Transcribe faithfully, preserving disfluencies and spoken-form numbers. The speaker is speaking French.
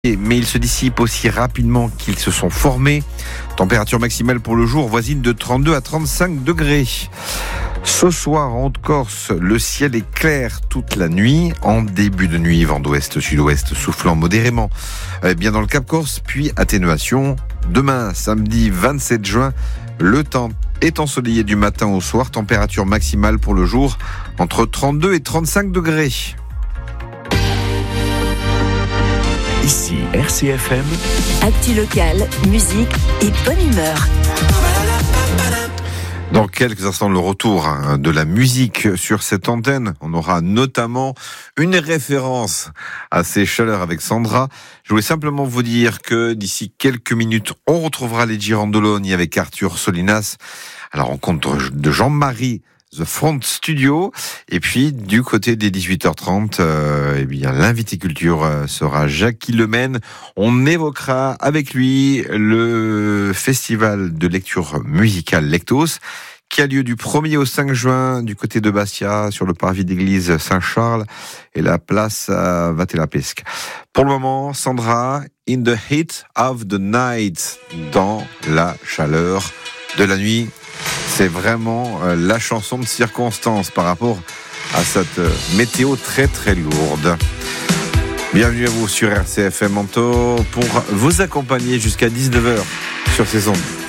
mais ils se dissipent aussi rapidement qu'ils se sont formés. Température maximale pour le jour voisine de trente-deux à trente-cinq degrés. Ce soir en Haute-Corse, le ciel est clair toute la nuit. En début de nuit, vent d'ouest-sud-ouest soufflant modérément bien dans le Cap Corse, puis atténuation. Demain, samedi vingt-sept juin, le temps est ensoleillé du matin au soir. Température maximale pour le jour entre trente-deux et trente-cinq degrés. Ici R C F M. Actu locale, musique et bonne humeur. Dans quelques instants, le retour de la musique sur cette antenne. On aura notamment une référence à ces chaleurs avec Sandra. Je voulais simplement vous dire que d'ici quelques minutes, on retrouvera les Girandoloni avec Arthur Solinas à la rencontre de Jean-Marie The Front Studio. Et puis, du côté des dix-huit heures trente, euh, eh bien, l'invité culture sera Jackie Lemaine. On évoquera avec lui le festival de lecture musicale Lectos, qui a lieu du premier au cinq juin du côté de Bastia, sur le parvis d'église Saint-Charles et la place à Vattelapesque. Pour le moment, Sandra, In the Heat of the Night, dans la chaleur de la nuit. C'est vraiment la chanson de circonstance par rapport à cette météo très très lourde. Bienvenue à vous sur R C F M Manteau pour vous accompagner jusqu'à dix-neuf heures sur ces ondes.